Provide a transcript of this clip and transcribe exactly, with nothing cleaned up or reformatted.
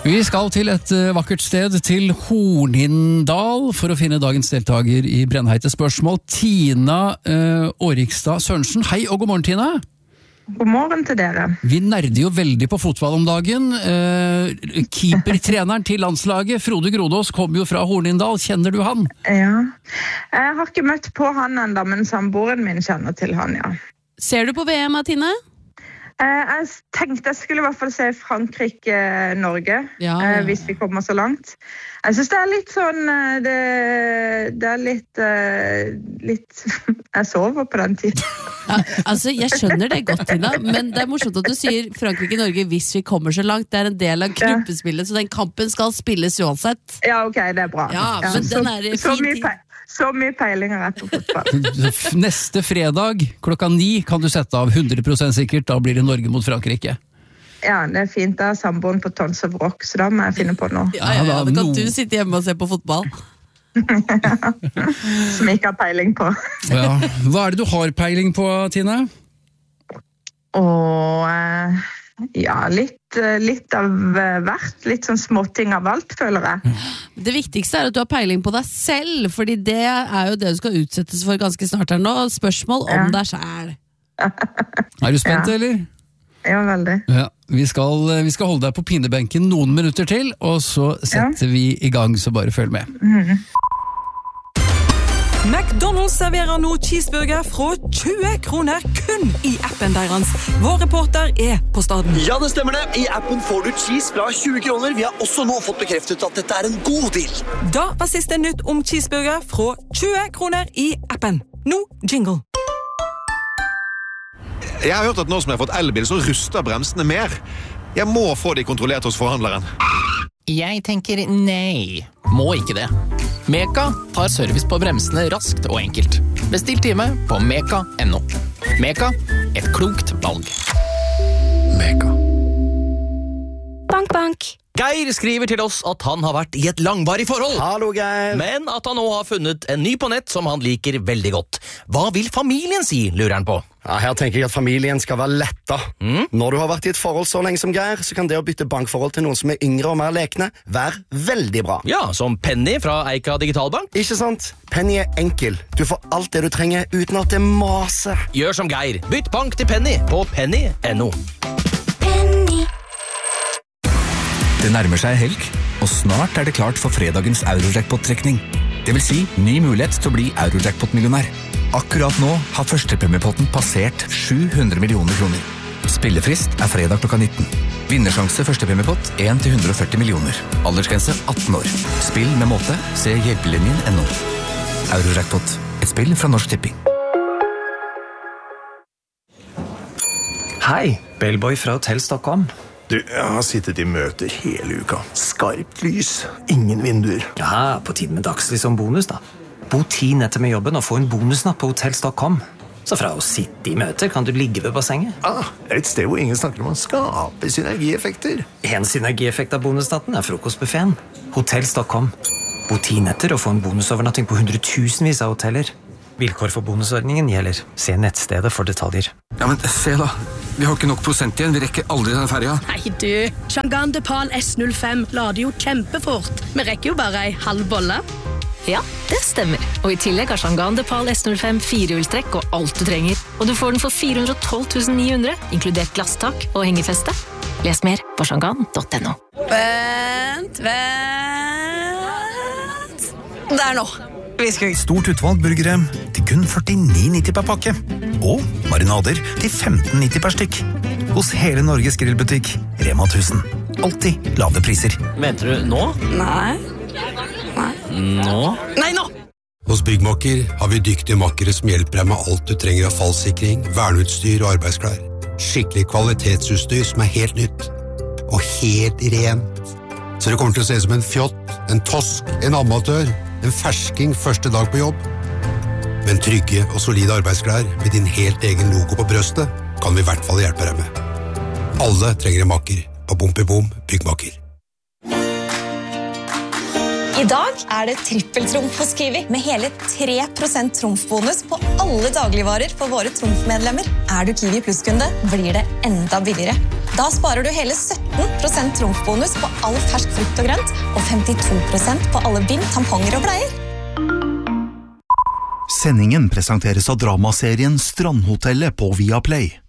Vi skal til et vakkert sted, til Hornindal, for å finne dagens deltaker i Brennheite spørsmål. Tina uh, Årikstad Sørensen. Hei og god morgen, Tina. God morgen til dere. Vi nerder jo veldig på fotball om dagen. Uh, Keeper-treneren til landslaget, Frode Grodås, kom jo fra Hornindal. Kjenner du han? Ja, jeg har ikke møtt på han enda, men samboeren min kjenner til han, ja. Ser du på V M, Tine? Jeg tenkte jeg skulle i hvert fall se Frankrike-Norge, Ja, ja. hvis vi kommer så langt. Jeg synes det er litt sånn, det, det er litt, litt, jeg sover på den tiden. Ja, altså, jeg skjønner det godt, Tina, men det er morsomt at du sier Frankrike-Norge hvis vi kommer så langt. Det er en del av gruppespillet, så den kampen skal spilles uansett. Ja, ok, det er bra. Ja, men så, den er fin så, mye tid. pe så mye peilinger er på fotball. Neste fredag klokka ni kan du sette av hundre prosent sikkert, da blir det Norge mot Frankrike. Ja, det er fint, da er samboeren på Tons of Rock, så da må jeg finne på noe. Ja, ja, ja, da kan du sitte hjemme og se på fotball. Som jeg ikke har peiling på. Ja. Hva er det du har peiling på, Tina? Og eh, ja, litt, litt av hvert, litt sånn småting av alt, føler jeg. Det viktigste er at du har peiling på deg selv, fordi det er jo det du skal utsettes for ganske snart her nå. Spørsmål om Ja. deg selv. Er du spent, Ja. eller? Ja, veldig. Ja, vi skal, vi skal holde deg på pinebenken noen minutter til, og så setter vi i gang, så bare følg med. McDonald's serverer nå cheeseburger fra tjue kroner kun i appen deres. Vår reporter er på staden. Ja, det stemmer det. I appen får du cheese fra tjue kroner. Vi har også nå fått bekreftet at dette er en god deal. Da var siste nytt om cheeseburger fra tjue kroner i appen. Nå jingle. Jeg har hørt at nå som jeg har fått elbil, så ruster bremsene mer. Jeg må få de kontrollert hos forhandleren. Jeg tenker nei, må ikke det. Meka tar service på bremsene raskt og enkelt. Bestill time på meka punktum no. Meka, et klokt valg. Meka. Bank, bank. Geir skriver til oss at han har vært i et langvarig forhold. Hallo, Geir. Men at han nå har funnet en ny på nett som han liker veldig godt. Hva vil familien si, lurer han på? Ja, her tenker jeg at familien skal være letta. Mm? Når du har vært i et forhold så lenge som Geir, så kan det å bytte bankforhold til noen som er yngre og mer lekne være veldig bra. Ja, som Penny fra Eika Digitalbank. Ikke sant? Penny er enkel. Du får alt det du trenger uten at det maser. Gjør som Geir. Bytt bank til Penny på penny punktum no. Det nærmer seg helg, og snart er det klart for fredagens Eurojackpot-trekning. Det vil si ny mulighet til å bli Eurojackpot-millionær. Akkurat nå har førstepremiepotten passert sju hundre millioner kroner. Spillefrist er fredag klokka nitten. Vinnersjanse førstepremiepott én til hundre og førti millioner. Aldersgrense atten år. Spill med måte. Se hjelpelinjen punktum no. Eurojackpot. Et spill fra Norsk Tipping. Hei, Bellboy fra Hotell Stockholm. Du, jeg har sittet i møter hele uka. Skarpt lys, ingen vinduer. Ja, på tiden med dagslys som bonus da. Bo ti netter med jobben og få en bonusnatt på Hotell Stockholm. Så fra å sitte i møter kan du ligge ved bassenget. Ah, det er et sted hvor ingen snakker om å skape synergieffekter. En synergieffekt av bonusnatten er frokostbuffeten. Hotell Stockholm. Bo ti netter og få en bonusovernatting på hundretusenvis av hoteller. Vilkår for bonusordningen gjelder. Se nettstedet for detaljer. Ja, men se da. Vi har ikke nok prosent igjen. Vi rekker aldri den ferja. Nei du, Chang'an Depal S null fem lader jo kjempefort. Vi rekker jo bare ei halv bolle. Ja, det stemmer. Og i tillegg har Chang'an Depal S null fem firehjulstrekk og alt du trenger. Og du får den for fire hundre og tolv tusen ni hundre, inkludert glasstak og hengefeste. Les mer på chang'an punktum no. Vent, vent. Der nå. Stort utvalg burgere til kun førtini nitti per pakke. Og marinader til femten nitti per stykk. Hos hele Norges grillbutikk, Rema tusen. Alltid lave priser. Mente du nå? Nei. Nei. Nå? Nei, nå! Hos Byggmakker har vi dyktige makkere som hjelper deg med alt du trenger av fallsikring, verneutstyr og arbeidsklær. Skikkelig kvalitetsutstyr som er helt nytt. Og helt rent. Så det kommer til å se ut som en fjott, en tosk, en amatør, en fersking første dag på jobb. Men trygge og solide arbeidsklær med din helt egen logo på brøstet kan vi i hvert fall hjelpe deg med. Alle trenger en makker på Bompibom Byggmakker. I dag er det trippeltrumf hos Kiwi, med hele tre prosent trumfbonus på alle dagligvarer for våre trumfmedlemmer. Er du Kiwi Plus-kunde, blir det enda billigere. Da sparer du hele sytten prosent trumfbonus på all fersk frukt og grønt, og femtito prosent på alle bind, tamponger og bleier. Sendingen presenteres av dramaserien Strandhotellet på Viaplay.